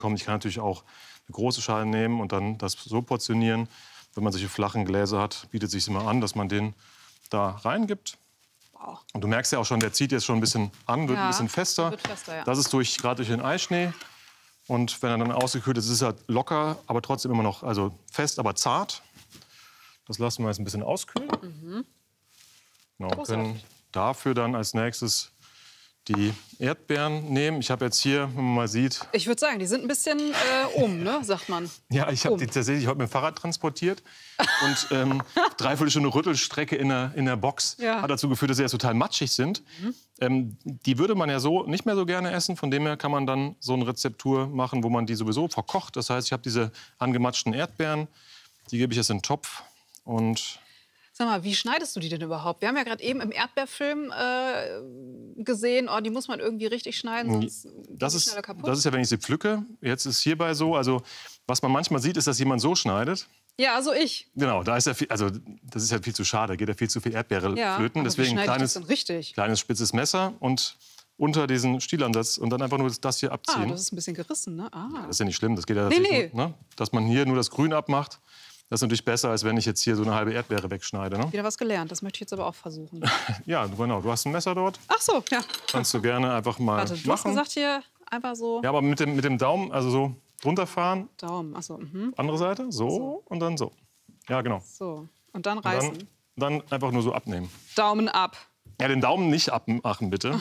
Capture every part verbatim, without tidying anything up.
kommen. Ich kann natürlich auch eine große Schale nehmen und dann das so portionieren. Wenn man solche flachen Gläser hat, bietet es sich immer an, dass man den da reingibt. Wow. Und du merkst ja auch schon, der zieht jetzt schon ein bisschen an, wird ja, ein bisschen fester. Wird fester ja. Das ist durch, gerade durch den Eischnee. Und wenn er dann ausgekühlt ist, ist er locker, aber trotzdem immer noch, also fest, aber zart. Das lassen wir jetzt ein bisschen auskühlen. Mhm. Genau, können dafür dann als nächstes die Erdbeeren nehmen. Ich habe jetzt hier, wenn man mal sieht... Ich würde sagen, die sind ein bisschen äh, um, ne, sagt man. Ja, ich habe die tatsächlich heute mit dem Fahrrad transportiert. Und ähm, dreiviertel Stunde Rüttelstrecke in der, in der Box ja. hat dazu geführt, dass sie jetzt total matschig sind. Mhm. Ähm, die würde man ja so nicht mehr so gerne essen. Von dem her kann man dann so eine Rezeptur machen, wo man die sowieso verkocht. Das heißt, ich habe diese angematschten Erdbeeren. Die gebe ich jetzt in den Topf und... Sag mal, wie schneidest du die denn überhaupt? Wir haben ja gerade eben im Erdbeerfilm äh, gesehen, oh, die muss man irgendwie richtig schneiden, sonst das ist, schneller kaputt. Das ist ja, wenn ich sie pflücke. Jetzt ist hierbei so, also was man manchmal sieht, ist, dass jemand so schneidet. Ja, also ich. Genau, da ist ja viel, also das ist ja viel zu schade, da geht ja viel zu viel Erdbeere ja, flöten. aber Deswegen wie kleines, das denn richtig? kleines spitzes Messer und unter diesen Stielansatz und dann einfach nur das hier abziehen. Ah, das ist ein bisschen gerissen, ne? Ah. Das ist ja nicht schlimm, das geht ja nee, tatsächlich nee. nur, ne? Dass man hier nur das Grün abmacht. Das ist natürlich besser, als wenn ich jetzt hier so eine halbe Erdbeere wegschneide. Ne? Wieder was gelernt. Das möchte ich jetzt aber auch versuchen. Ja, genau. Du hast ein Messer dort. Ach so, ja. Kannst du gerne einfach mal Warte, du machen. hast gesagt hier einfach so... Ja, aber mit dem, mit dem Daumen, also so runterfahren. Daumen, ach so. Mhm. Andere Seite, so, so und dann so. Ja, genau. So, und dann reißen. Und dann, dann einfach nur so abnehmen. Daumen ab. Ja, den Daumen nicht abmachen, bitte.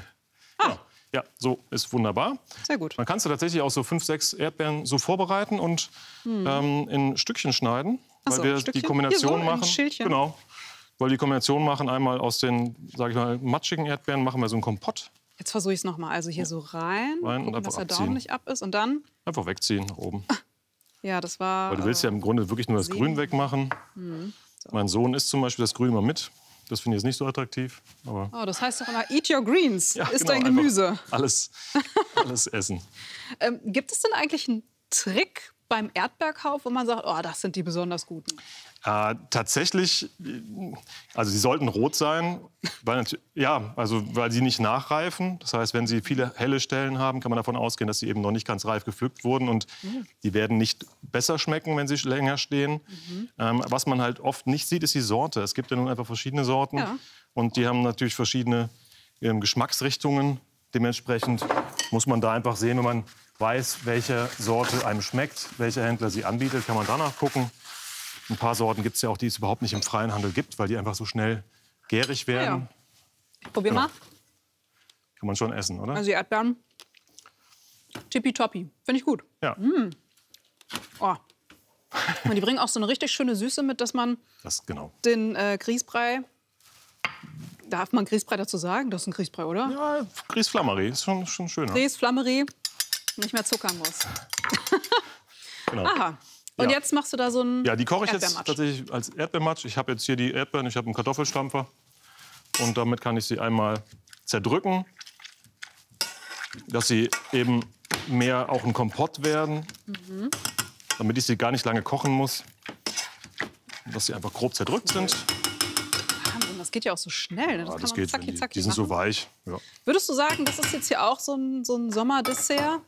Ah. Ja. Ja, so ist wunderbar. Sehr gut. Man kann es tatsächlich auch so fünf, sechs Erdbeeren so vorbereiten und hm. ähm, in Stückchen schneiden, weil so, wir Stückchen? die Kombination Hier so, machen. ein Schildchen. Genau, weil die Kombination machen einmal aus den, sage ich mal, matschigen Erdbeeren machen wir so einen Kompott. Jetzt versuche ich es noch mal. Also hier so rein, rein gucken, und einfach dass der abziehen. Daumen nicht ab ist und dann Einfach wegziehen nach oben. ja, das war. Weil du willst ja im Grunde wirklich nur das sehen. Grün wegmachen. Hm. So. Mein Sohn isst zum Beispiel das Grün immer mit. Das finde ich jetzt nicht so attraktiv. Aber oh, das heißt doch immer, eat your greens, ja, ist genau, dein Gemüse. Alles, alles essen. ähm, gibt es denn eigentlich einen Trick beim Erdbeerkauf, wo man sagt, oh, das sind die besonders guten? Äh, tatsächlich, also sie sollten rot sein, weil, ja, also, weil sie nicht nachreifen. Das heißt, wenn sie viele helle Stellen haben, kann man davon ausgehen, dass sie eben noch nicht ganz reif gepflückt wurden. Und mhm. die werden nicht besser schmecken, wenn sie länger stehen. Mhm. Ähm, was man halt oft nicht sieht, ist die Sorte. Es gibt ja nun einfach verschiedene Sorten. Ja. Und die haben natürlich verschiedene ähm, Geschmacksrichtungen. Dementsprechend muss man da einfach sehen, wenn man weiß, welche Sorte einem schmeckt, welcher Händler sie anbietet, kann man danach gucken. Ein paar Sorten gibt es ja auch, die es überhaupt nicht im freien Handel gibt, weil die einfach so schnell gärig werden. Ja. Probier genau. mal. Kann man schon essen, oder? Also die Erdbeeren, tippitoppi. Finde ich gut. Ja. Mm. Oh. Und die bringen auch so eine richtig schöne Süße mit, dass man das, genau. den äh, Grießbrei... Darf man Grießbrei dazu sagen? Das ist ein Grießbrei, oder? Ja, Grießflammerie ist schon, schon schöner. Grießflammerie, nicht mehr zuckern muss. Genau. Aha. Und ja. jetzt machst du da so einen Ja, die koche ich jetzt tatsächlich als Erdbeermatsch. Ich habe jetzt hier die Erdbeeren, ich habe einen Kartoffelstampfer. Und damit kann ich sie einmal zerdrücken, dass sie eben mehr auch ein Kompott werden. Mhm. Damit ich sie gar nicht lange kochen muss. Dass sie einfach grob zerdrückt sind. Das geht ja auch so schnell. Ne? Das ja, kann das man geht, zacki, die, zacki die sind machen. so weich. Ja. Würdest du sagen, das ist jetzt hier auch so ein, so ein Sommerdessert?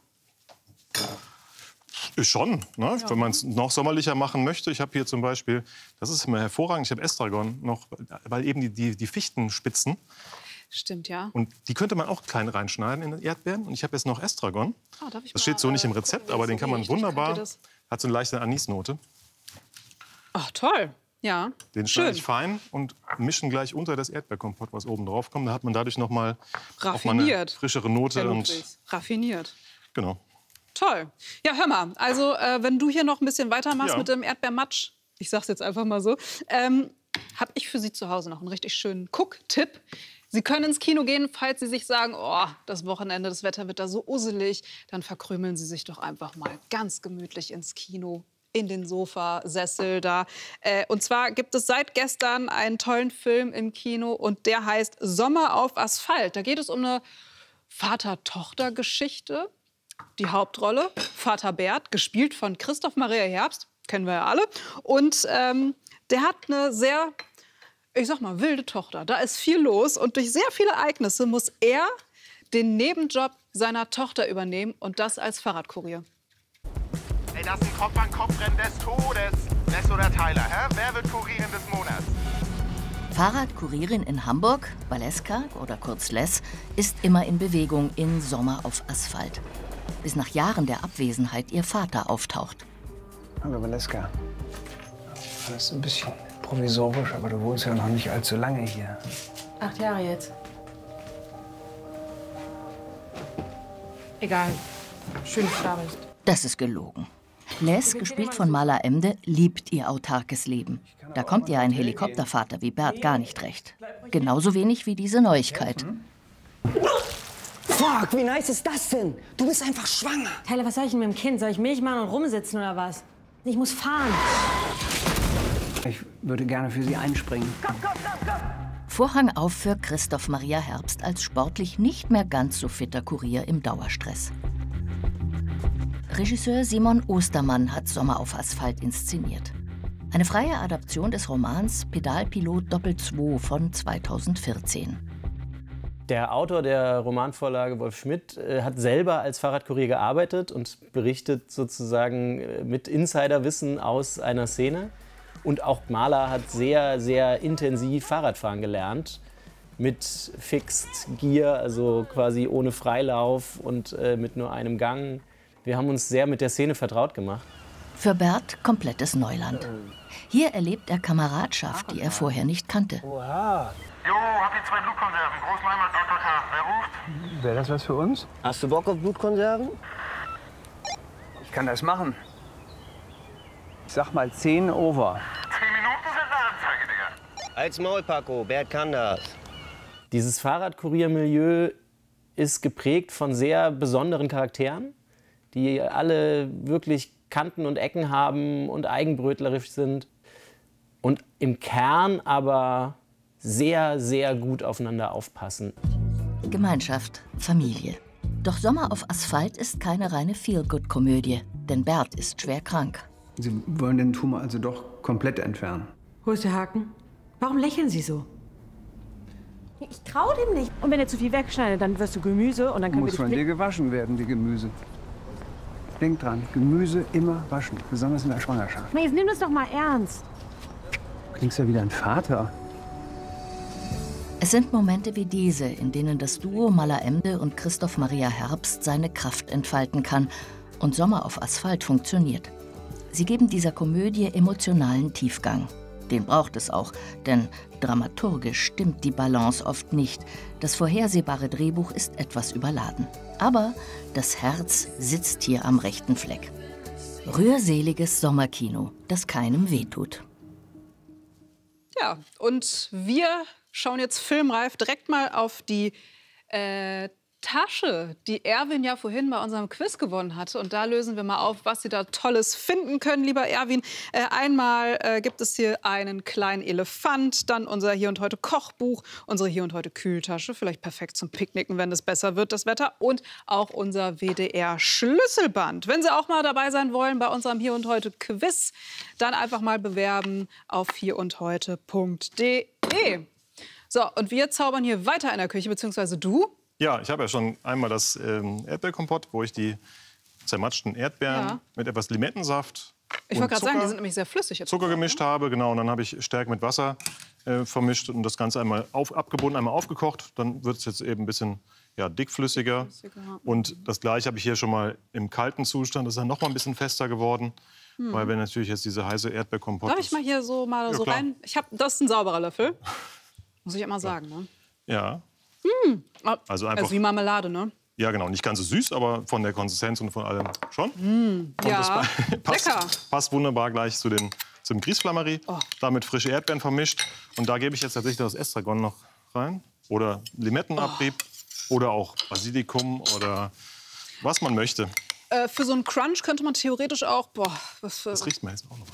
Ist schon, ne? Ja. Wenn man es noch sommerlicher machen möchte. Ich habe hier zum Beispiel, das ist immer hervorragend, ich habe Estragon noch, weil eben die, die, die Fichtenspitzen. Stimmt, ja. Und die könnte man auch klein reinschneiden in Erdbeeren. Und ich habe jetzt noch Estragon. Oh, darf ich das mal, steht so nicht im äh, Rezept, gucken, aber den so kann man riecht? wunderbar, Das? hat so eine leichte Anisnote. Ach, toll. Ja. Den schneide ich fein und mischen gleich unter das Erdbeerkompott, was oben drauf kommt. Da hat man dadurch noch mal, auch mal eine frischere Note. Und raffiniert. Genau. Toll. Ja, hör mal, also äh, wenn du hier noch ein bisschen weitermachst ja. mit dem Erdbeermatsch, ich sag's jetzt einfach mal so, ähm, habe ich für Sie zu Hause noch einen richtig schönen Cook-Tipp. Sie können ins Kino gehen, falls Sie sich sagen, oh, das Wochenende, das Wetter wird da so usselig, dann verkrümeln Sie sich doch einfach mal ganz gemütlich ins Kino. In den Sofasessel da. Äh, und zwar gibt es seit gestern einen tollen Film im Kino und der heißt Sommer auf Asphalt. Da geht es um eine Vater-Tochter-Geschichte. Die Hauptrolle, Vater Bert, gespielt von Christoph Maria Herbst, kennen wir ja alle. Und ähm, der hat eine sehr, ich sag mal, wilde Tochter. Da ist viel los und durch sehr viele Ereignisse muss er den Nebenjob seiner Tochter übernehmen und das als Fahrradkurier. Ey, das ist ein Kopf-an-Kopf-Rennen des Todes. Les oder Tyler, hä? Wer wird Kurierin des Monats? Fahrradkurierin in Hamburg, Valeska oder kurz Les, ist immer in Bewegung in Sommer auf Asphalt. Bis nach Jahren der Abwesenheit ihr Vater auftaucht. Hallo Valeska. Das ist ein bisschen provisorisch, aber du wohnst ja noch nicht allzu lange hier. Acht Jahre jetzt. Egal. Schön starrest. Das ist gelogen. Les, gespielt von Mala Emde, liebt ihr autarkes Leben. Da kommt ihr ein Helikoptervater wie Bert gar nicht recht. Genauso wenig wie diese Neuigkeit. Fuck, wie nice ist das denn? Du bist einfach schwanger. Tyler, was soll ich denn mit dem Kind? Soll ich Milch machen und rumsitzen oder was? Ich muss fahren. Ich würde gerne für Sie einspringen. Vorhang auf für Christoph Maria Herbst als sportlich nicht mehr ganz so fitter Kurier im Dauerstress. Regisseur Simon Ostermann hat Sommer auf Asphalt inszeniert. Eine freie Adaption des Romans Pedalpilot Doppel zwei von zweitausendvierzehn. Der Autor der Romanvorlage, Wolf Schmidt, hat selber als Fahrradkurier gearbeitet und berichtet sozusagen mit Insiderwissen aus einer Szene. Und auch Mala hat sehr, sehr intensiv Fahrradfahren gelernt. Mit Fixed Gear, also quasi ohne Freilauf und äh, mit nur einem Gang. Wir haben uns sehr mit der Szene vertraut gemacht. Für Bert komplettes Neuland. Hier erlebt er Kameradschaft, die er vorher nicht kannte. Oha. Jo, hab hier zwei Blutkonserven. Großen Eimer, A K K. Wer ruft? Wäre das was für uns? Hast du Bock auf Blutkonserven? Ich kann das machen. Ich sag mal zehn over. Zehn Minuten sind eine Anzeige, Digga. Als Maul, Paco. Bert kann das. Dieses Fahrradkuriermilieu ist geprägt von sehr besonderen Charakteren, die alle wirklich Kanten und Ecken haben und eigenbrötlerisch sind und im Kern aber sehr, sehr gut aufeinander aufpassen. Gemeinschaft, Familie. Doch Sommer auf Asphalt ist keine reine Feel-Good-Komödie, denn Bert ist schwer krank. Sie wollen den Tumor also doch komplett entfernen. Wo ist der Haken? Warum lächeln Sie so? Ich trau dem nicht. Und wenn er zu viel wegschneidet, dann wirst du Gemüse und dann können Muss wir von dich dir gewaschen werden, die Gemüse. Denk dran, Gemüse immer waschen, besonders in der Schwangerschaft. Jetzt nimm das doch mal ernst. Du klingst ja wie dein Vater. Es sind Momente wie diese, in denen das Duo Mala Emde und Christoph Maria Herbst seine Kraft entfalten kann und Sommer auf Asphalt funktioniert. Sie geben dieser Komödie emotionalen Tiefgang. Den braucht es auch, denn dramaturgisch stimmt die Balance oft nicht. Das vorhersehbare Drehbuch ist etwas überladen. Aber das Herz sitzt hier am rechten Fleck. Rührseliges Sommerkino, das keinem wehtut. Ja, und wir schauen jetzt filmreif direkt mal auf die äh, Tasche, die Erwin ja vorhin bei unserem Quiz gewonnen hatte. Und da lösen wir mal auf, was Sie da Tolles finden können, lieber Erwin. Äh, einmal äh, gibt es hier einen kleinen Elefant, dann unser Hier und Heute Kochbuch, unsere Hier und Heute Kühltasche, vielleicht perfekt zum Picknicken, wenn es besser wird, das Wetter, und auch unser W D R Schlüsselband. Wenn Sie auch mal dabei sein wollen bei unserem Hier und Heute Quiz, dann einfach mal bewerben auf hier und heute punkt de. So, und wir zaubern hier weiter in der Küche, beziehungsweise du. Ja, ich habe ja schon einmal das ähm, Erdbeerkompott, wo ich die zermatschten Erdbeeren Ja. mit etwas Limettensaft Ich und wollte gerade sagen, die Zucker, sind nämlich sehr flüssig. Jetzt Zucker geworden, gemischt habe. Genau, und dann habe ich Stärke mit Wasser äh, vermischt und das Ganze einmal auf, abgebunden, einmal aufgekocht. Dann wird es jetzt eben ein bisschen ja, dickflüssiger. Flüssiger. Und das Gleiche habe ich hier schon mal im kalten Zustand. Das ist dann noch mal ein bisschen fester geworden. Hm. Weil wir natürlich jetzt diese heiße Erdbeerkompott... Darf ich mal hier so mal Ja, so klar. rein? Ich hab, das ist ein sauberer Löffel. Muss ich immer sagen, ne? Ja. Ah, Also einfach... Also wie Marmelade, ne? Ja, genau. Nicht ganz so süß, aber von der Konsistenz und von allem schon. Und Ja, das passt, lecker. passt wunderbar gleich zu den, zum Grießflammeri. Oh. Damit frische Erdbeeren vermischt. Und da gebe ich jetzt tatsächlich das Estragon noch rein. Oder Limettenabrieb. Oh. Oder auch Basilikum oder was man möchte. Äh, für so einen Crunch könnte man theoretisch auch, boah, was für, Das riecht man jetzt auch noch mal.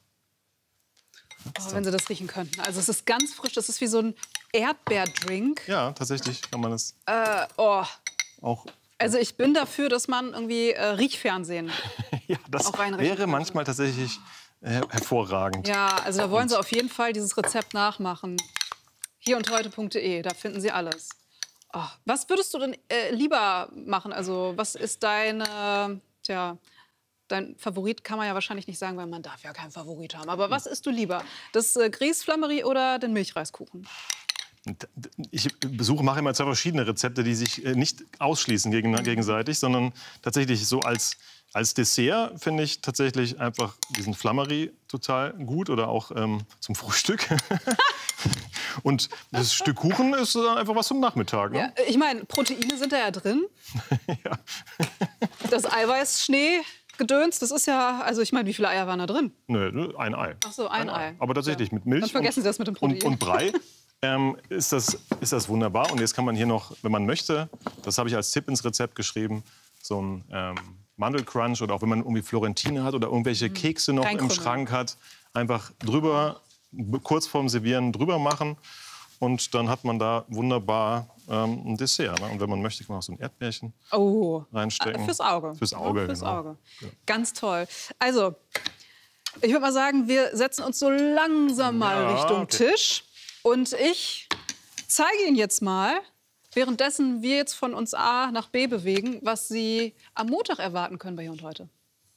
oh, wenn Sie das riechen könnten. Also es ist ganz frisch, das ist wie so ein Erdbeerdrink. Ja, tatsächlich kann man das Äh, oh. auch... Also ich bin dafür, dass man irgendwie äh, Riechfernsehen. Ja, das auch reinrichten wäre könnte. manchmal tatsächlich äh, hervorragend. Ja, also da wollen Sie auf jeden Fall dieses Rezept nachmachen. hier und heute punkt de, da finden Sie alles. Oh, was würdest du denn äh, lieber machen? Also was ist deine, tja, dein Favorit kann man ja wahrscheinlich nicht sagen, weil man darf ja keinen Favorit haben. Aber was isst du lieber? Das äh, Grieß Flamerie oder den Milchreiskuchen? Ich besuche, mache immer zwei verschiedene Rezepte, die sich nicht ausschließen gegen, gegenseitig, sondern tatsächlich so als, als Dessert finde ich tatsächlich einfach diesen Flamerie total gut oder auch ähm, zum Frühstück. Und das Stück Kuchen ist dann einfach was zum Nachmittag. Ne? Ja, ich meine, Proteine sind da ja drin. Ja. Das Eiweißschnee. Gedöns, das ist ja, also ich meine, wie viele Eier waren da drin? Nö, ein Ei. Ach so, ein, ein Ei. Ei. Aber tatsächlich ja. mit Milch Dann vergessen und, Sie das mit dem Protein. und, und Brei ähm, ist, das, ist das wunderbar. Und jetzt kann man hier noch, wenn man möchte, das habe ich als Tipp ins Rezept geschrieben, so ein ähm, Mandelcrunch oder auch wenn man irgendwie Florentine hat oder irgendwelche Mhm. Kekse noch im Schrank hat, einfach drüber, kurz vorm Servieren drüber machen. Und dann hat man da wunderbar ähm, ein Dessert. Ne? Und wenn man möchte, kann man auch so ein Erdbeerchen oh. reinstecken. Fürs Auge. Fürs Auge, ja, fürs genau. Auge. Ja. Ganz toll. Also, ich würde mal sagen, wir setzen uns so langsam mal Ja, Richtung okay. Tisch. Und ich zeige Ihnen jetzt mal, währenddessen wir jetzt von uns A nach B bewegen, was Sie am Montag erwarten können bei Hier und Heute.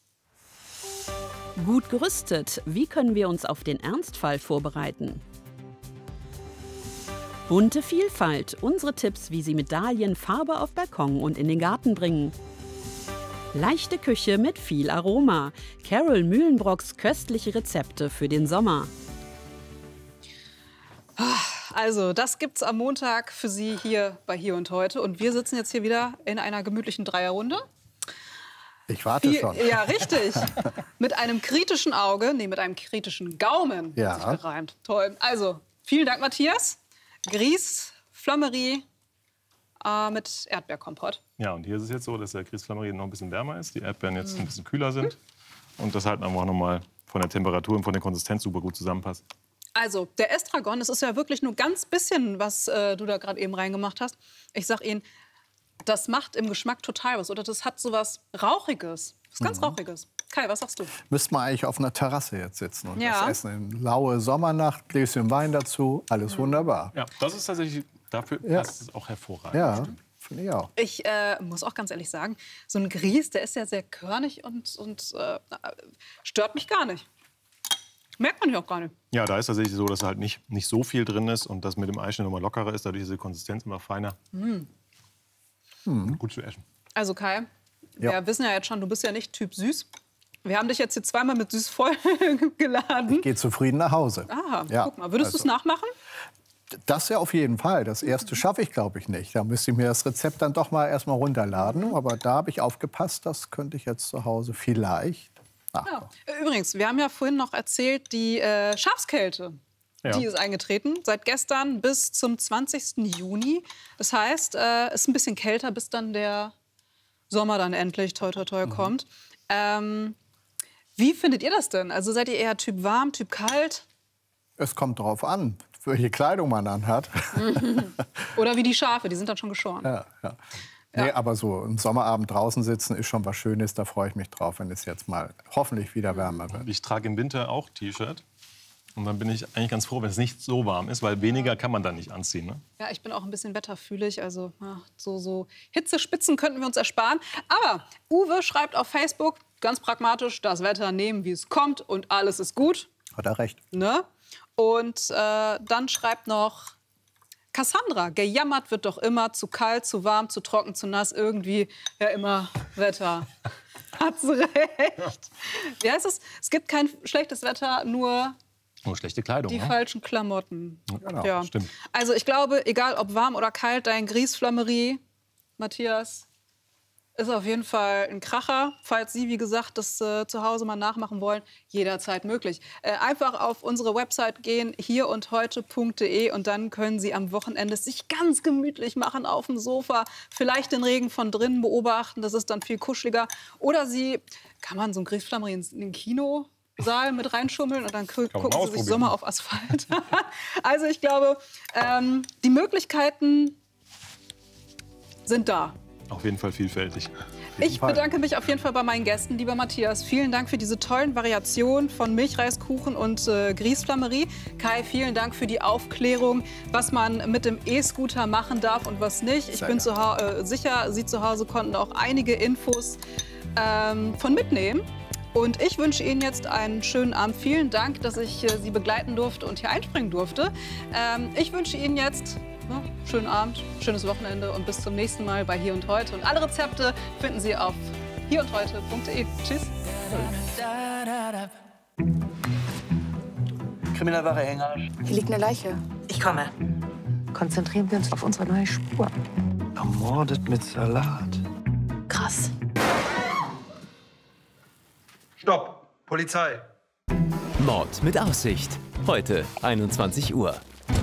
Gut gerüstet. Wie können wir uns auf den Ernstfall vorbereiten? Bunte Vielfalt. Unsere Tipps, wie Sie Medaillen Farbe auf Balkon und in den Garten bringen. Leichte Küche mit viel Aroma. Carol Mühlenbrocks köstliche Rezepte für den Sommer. Also, das gibt's am Montag für Sie hier bei Hier und Heute. Und wir sitzen jetzt hier wieder in einer gemütlichen Dreierrunde. Ich warte Viel, schon. Ja, richtig. Mit einem kritischen Auge, nee, mit einem kritischen Gaumen. Ja. Hat sich gereimt. Toll. Also, vielen Dank, Matthias. Grieß Flamerie äh, mit Erdbeerkompott. Ja, und hier ist es jetzt so, dass der Grieß Flamerie noch ein bisschen wärmer ist, die Erdbeeren jetzt ein bisschen kühler sind. Und das halt einfach noch mal von der Temperatur und von der Konsistenz super gut zusammenpasst. Also, der Estragon, das ist ja wirklich nur ganz bisschen, was äh, du da gerade eben reingemacht hast. Ich sag Ihnen, das macht im Geschmack total was. Oder das hat so was Rauchiges. Was ganz Mhm. Rauchiges. Kai, was sagst du? Müssten wir eigentlich auf einer Terrasse jetzt sitzen und Ja. das essen. In laue Sommernacht, Gläschen Wein dazu, alles wunderbar. Ja, das ist tatsächlich, dafür Ja. passt es auch hervorragend. Ja, finde ich auch. Ich äh, muss auch ganz ehrlich sagen, so ein Grieß, der ist ja sehr körnig und, und äh, stört mich gar nicht. Merkt man ja auch gar nicht. Ja, da ist tatsächlich so, dass halt nicht, nicht so viel drin ist und das mit dem Eischnee noch mal lockerer ist, dadurch ist die Konsistenz immer feiner. Mm. Hm. Gut zu essen. Also Kai, Ja. wir wissen ja jetzt schon, du bist ja nicht Typ süß. Wir haben dich jetzt hier zweimal mit süß voll geladen. Geht zufrieden nach Hause. Ah, Ja, guck mal. Würdest also- du es nachmachen? Das ja auf jeden Fall. Das erste schaffe ich, glaube ich, nicht. Da müsste ich mir das Rezept dann doch mal erst mal runterladen. Aber da habe ich aufgepasst, das könnte ich jetzt zu Hause vielleicht nachmachen. Ja. Übrigens, wir haben ja vorhin noch erzählt, die äh, Schafskälte, Ja. die ist eingetreten. Seit gestern bis zum zwanzigsten Juni. Das heißt, es äh, ist ein bisschen kälter, bis dann der Sommer dann endlich, toi, toi, toi, Mhm. kommt. Ähm, wie findet ihr das denn? Also seid ihr eher Typ warm, Typ kalt? Es kommt darauf an, welche Kleidung man anhat. Oder wie die Schafe, die sind dann schon geschoren. Ja, ja. Nee, aber so einen Sommerabend draußen sitzen ist schon was Schönes. Da freue ich mich drauf, wenn es jetzt mal hoffentlich wieder wärmer wird. Ich trage im Winter auch T-Shirt. Und dann bin ich eigentlich ganz froh, wenn es nicht so warm ist, weil weniger kann man dann nicht anziehen. Ne? Ja, ich bin auch ein bisschen wetterfühlig, also ja, so, so Hitzespitzen könnten wir uns ersparen. Aber Uwe schreibt auf Facebook, ganz pragmatisch, das Wetter nehmen, wie es kommt und alles ist gut. Hat er recht. Ne? Und äh, dann schreibt noch Cassandra, gejammert wird doch immer, zu kalt, zu warm, zu trocken, zu nass, irgendwie ja immer Wetter. Hat sie recht. Wie heißt es? Es gibt kein schlechtes Wetter, nur Nur schlechte Kleidung. die ne? falschen Klamotten. Genau, Ja. stimmt. Also ich glaube, egal ob warm oder kalt, dein Grieß Flamerie, Matthias, ist auf jeden Fall ein Kracher. Falls Sie, wie gesagt, das äh, zu Hause mal nachmachen wollen, jederzeit möglich. Äh, einfach auf unsere Website gehen, hier und heute punkt de, und dann können Sie am Wochenende sich ganz gemütlich machen auf dem Sofa, vielleicht den Regen von drinnen beobachten, das ist dann viel kuscheliger. Oder Sie, kann man so ein Grieß Flamerie in den Kinosaal mit reinschummeln und dann gu- Kann man gucken Sie sich ausprobieren. Sommer auf Asphalt. Also ich glaube, ähm, die Möglichkeiten sind da. Auf jeden Fall vielfältig. Ich bedanke mich auf jeden Fall bei meinen Gästen, lieber Matthias. Vielen Dank für diese tollen Variationen von Milchreiskuchen und äh, Grieß Flamerie. Kai, vielen Dank für die Aufklärung, was man mit dem E-Scooter machen darf und was nicht. Ich Sehr bin zu hau- äh, sicher, Sie zu Hause konnten auch einige Infos ähm, von mitnehmen. Und ich wünsche Ihnen jetzt einen schönen Abend. Vielen Dank, dass ich äh, Sie begleiten durfte und hier einspringen durfte. Ähm, ich wünsche Ihnen jetzt ja, schönen Abend, schönes Wochenende und bis zum nächsten Mal bei Hier und Heute. Und alle Rezepte finden Sie auf hier und heute punkt de. Tschüss. Kriminalwache Engarsch. Hier liegt eine Leiche. Ich komme. Konzentrieren wir uns auf unsere neue Spur. Ermordet mit Salat. Krass. Stopp! Polizei! Mord mit Aussicht. Heute einundzwanzig Uhr.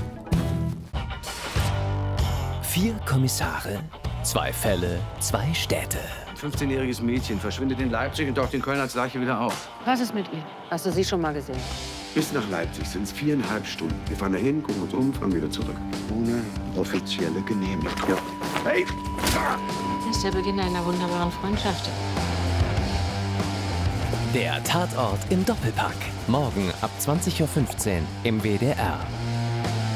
Vier Kommissare, zwei Fälle, zwei Städte. Ein fünfzehnjähriges Mädchen verschwindet in Leipzig und taucht in Köln als Leiche wieder auf. Was ist mit ihr? Hast du sie schon mal gesehen? Bis nach Leipzig sind es viereinhalb Stunden. Wir fahren dahin, gucken uns um, fahren wieder zurück. Ohne offizielle Genehmigung. Ja. Hey! Das ist der Beginn einer wunderbaren Freundschaft. Der Tatort im Doppelpack. Morgen ab zwanzig Uhr fünfzehn im W D R.